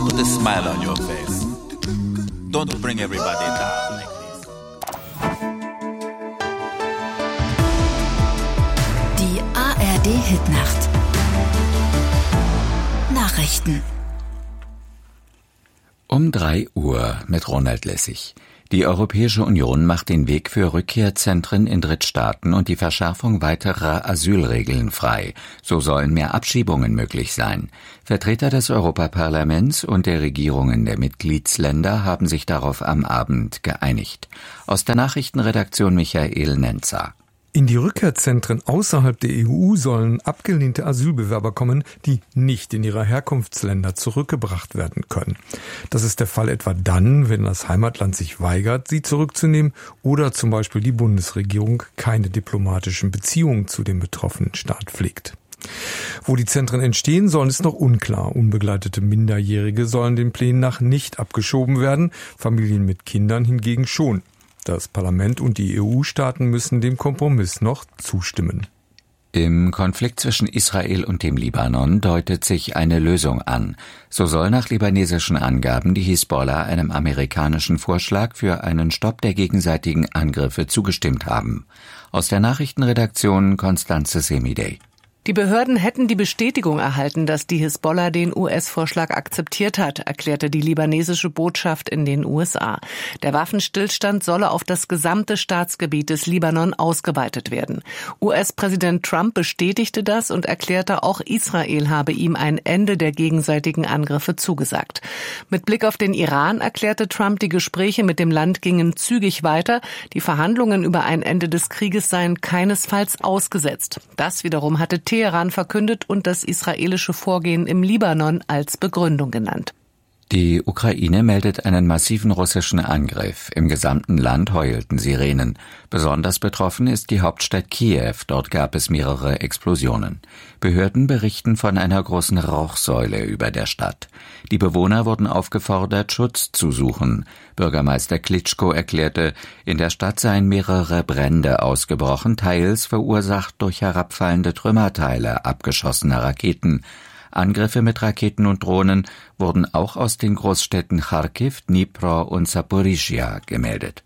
Put a smile on your face. Don't bring everybody down like this. Die ARD-Hitnacht. Nachrichten. Um 3 Uhr mit Ronald Lessig. Die Europäische Union macht den Weg für Rückkehrzentren in Drittstaaten und die Verschärfung weiterer Asylregeln frei. So sollen mehr Abschiebungen möglich sein. Vertreter des Europaparlaments und der Regierungen der Mitgliedsländer haben sich darauf am Abend geeinigt. Aus der Nachrichtenredaktion Michael Nenzer. In die Rückkehrzentren außerhalb der EU sollen abgelehnte Asylbewerber kommen, die nicht in ihre Herkunftsländer zurückgebracht werden können. Das ist der Fall etwa dann, wenn das Heimatland sich weigert, sie zurückzunehmen oder zum Beispiel die Bundesregierung keine diplomatischen Beziehungen zu dem betroffenen Staat pflegt. Wo die Zentren entstehen sollen, ist noch unklar. Unbegleitete Minderjährige sollen den Plänen nach nicht abgeschoben werden, Familien mit Kindern hingegen schon. Das Parlament und die EU-Staaten müssen dem Kompromiss noch zustimmen. Im Konflikt zwischen Israel und dem Libanon deutet sich eine Lösung an. So soll nach libanesischen Angaben die Hisbollah einem amerikanischen Vorschlag für einen Stopp der gegenseitigen Angriffe zugestimmt haben. Aus der Nachrichtenredaktion Constanze Semidey. Die Behörden hätten die Bestätigung erhalten, dass die Hisbollah den US-Vorschlag akzeptiert hat, erklärte die libanesische Botschaft in den USA. Der Waffenstillstand solle auf das gesamte Staatsgebiet des Libanon ausgeweitet werden. US-Präsident Trump bestätigte das und erklärte, auch Israel habe ihm ein Ende der gegenseitigen Angriffe zugesagt. Mit Blick auf den Iran erklärte Trump, die Gespräche mit dem Land gingen zügig weiter. Die Verhandlungen über ein Ende des Krieges seien keinesfalls ausgesetzt. Das wiederum hatte Teheran verkündet und das israelische Vorgehen im Libanon als Begründung genannt. Die Ukraine meldet einen massiven russischen Angriff. Im gesamten Land heulten Sirenen. Besonders betroffen ist die Hauptstadt Kiew. Dort gab es mehrere Explosionen. Behörden berichten von einer großen Rauchsäule über der Stadt. Die Bewohner wurden aufgefordert, Schutz zu suchen. Bürgermeister Klitschko erklärte, in der Stadt seien mehrere Brände ausgebrochen, teils verursacht durch herabfallende Trümmerteile abgeschossener Raketen. Angriffe mit Raketen und Drohnen wurden auch aus den Großstädten Charkiw, Dnipro und Saporischschja gemeldet.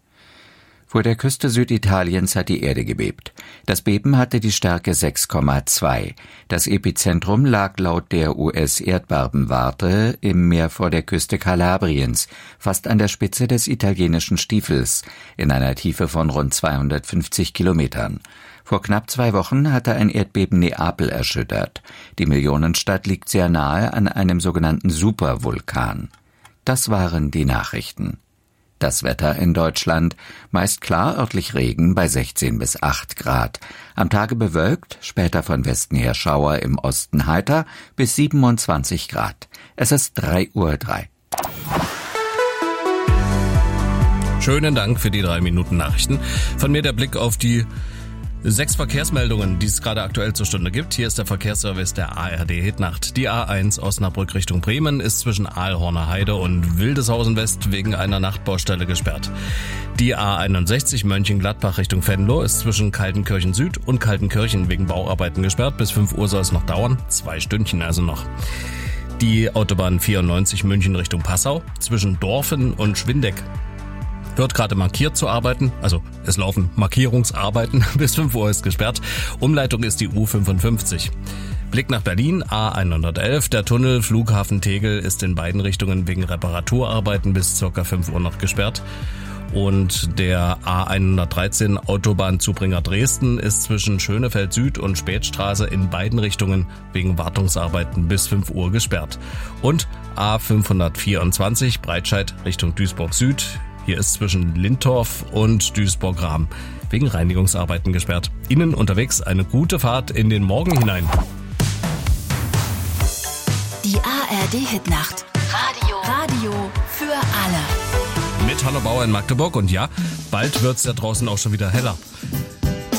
Vor der Küste Süditaliens hat die Erde gebebt. Das Beben hatte die Stärke 6,2. Das Epizentrum lag laut der US-Erdbebenwarte im Meer vor der Küste Kalabriens, fast an der Spitze des italienischen Stiefels, in einer Tiefe von rund 250 Kilometern. Vor knapp 2 Wochen hatte ein Erdbeben Neapel erschüttert. Die Millionenstadt liegt sehr nahe an einem sogenannten Supervulkan. Das waren die Nachrichten. Das Wetter in Deutschland: meist klar, örtlich Regen bei 16 bis 8 Grad. Am Tage bewölkt, später von Westen her Schauer, im Osten heiter bis 27 Grad. Es ist 3:03 Uhr. Schönen Dank für die 3 Minuten Nachrichten. Von mir der Blick auf die 6 Verkehrsmeldungen, die es gerade aktuell zur Stunde gibt. Hier ist der Verkehrsservice der ARD Hitnacht. Die A1 Osnabrück Richtung Bremen ist zwischen Aalhorner Heide und Wildeshausen West wegen einer Nachtbaustelle gesperrt. Die A61 Mönchengladbach Richtung Venlo ist zwischen Kaltenkirchen Süd und Kaltenkirchen wegen Bauarbeiten gesperrt. Bis 5 Uhr soll es noch dauern, 2 Stündchen also noch. Die Autobahn 94 München Richtung Passau zwischen Dorfen und Schwindeck wird gerade markiert zu arbeiten, also es laufen Markierungsarbeiten, bis 5 Uhr ist gesperrt. Umleitung ist die U55. Blick nach Berlin, A111, der Tunnel Flughafen Tegel ist in beiden Richtungen wegen Reparaturarbeiten bis ca. 5 Uhr noch gesperrt. Und der A113 Autobahnzubringer Dresden ist zwischen Schönefeld Süd und Spätstraße in beiden Richtungen wegen Wartungsarbeiten bis 5 Uhr gesperrt. Und A524 Breitscheid Richtung Duisburg Süd. Hier ist zwischen Lintorf und Duisburg-Rahm wegen Reinigungsarbeiten gesperrt. Ihnen unterwegs eine gute Fahrt in den Morgen hinein. Die ARD-Hitnacht. Radio für alle. Mit Hanno Bauer in Magdeburg. Und ja, bald wird's ja draußen auch schon wieder heller.